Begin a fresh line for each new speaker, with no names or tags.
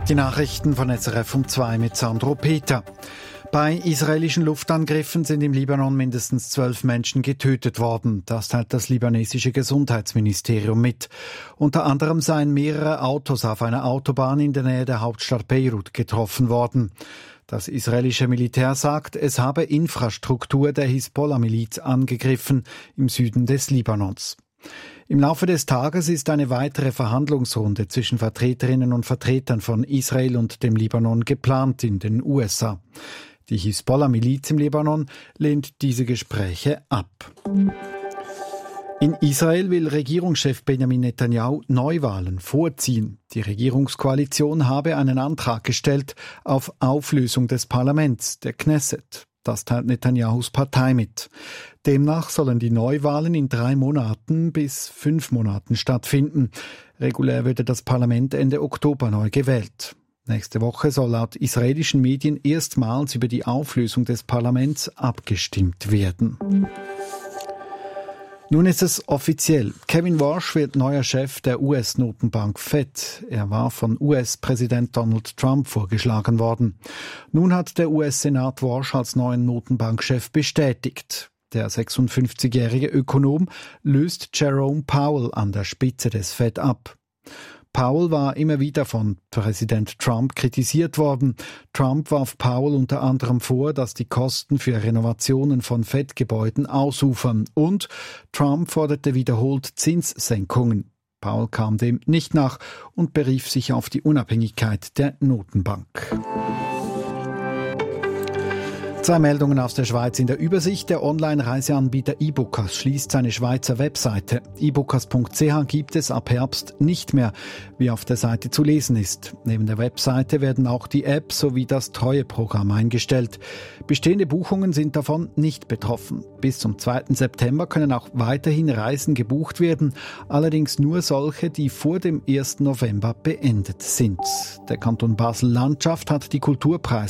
Die Nachrichten von SRF um 2 mit Sandro Peter. Bei israelischen Luftangriffen sind im Libanon mindestens 12 Menschen getötet worden. Das teilt das libanesische Gesundheitsministerium mit. Unter anderem seien mehrere Autos auf einer Autobahn in der Nähe der Hauptstadt Beirut getroffen worden. Das israelische Militär sagt, es habe Infrastruktur der Hisbollah-Miliz angegriffen im Süden des Libanons. Im Laufe des Tages ist eine weitere Verhandlungsrunde zwischen Vertreterinnen und Vertretern von Israel und dem Libanon geplant in den USA. Die Hisbollah-Miliz im Libanon lehnt diese Gespräche ab. In Israel will Regierungschef Benjamin Netanyahu Neuwahlen vorziehen. Die Regierungskoalition habe einen Antrag gestellt auf Auflösung des Parlaments, der Knesset. Das teilt Netanyahus Partei mit. Demnach sollen die Neuwahlen in 3 Monaten bis 5 Monaten stattfinden. Regulär würde das Parlament Ende Oktober neu gewählt. Nächste Woche soll laut israelischen Medien erstmals über die Auflösung des Parlaments abgestimmt werden. Nun ist es offiziell. Kevin Warsh wird neuer Chef der US-Notenbank Fed. Er war von US-Präsident Donald Trump vorgeschlagen worden. Nun hat der US-Senat Warsh als neuen Notenbankchef bestätigt. Der 56-jährige Ökonom löst Jerome Powell an der Spitze des Fed ab. Powell war immer wieder von Präsident Trump kritisiert worden. Trump warf Powell unter anderem vor, dass die Kosten für Renovationen von Fed-Gebäuden ausufern. Und Trump forderte wiederholt Zinssenkungen. Powell kam dem nicht nach und berief sich auf die Unabhängigkeit der Notenbank. 2 Meldungen aus der Schweiz in der Übersicht. Der Online-Reiseanbieter eBookers schließt seine Schweizer Webseite. eBookers.ch gibt es ab Herbst nicht mehr, wie auf der Seite zu lesen ist. Neben der Webseite werden auch die App sowie das Treueprogramm eingestellt. Bestehende Buchungen sind davon nicht betroffen. Bis zum 2. September können auch weiterhin Reisen gebucht werden, allerdings nur solche, die vor dem 1. November beendet sind. Der Kanton Basel-Landschaft hat die Kulturpreise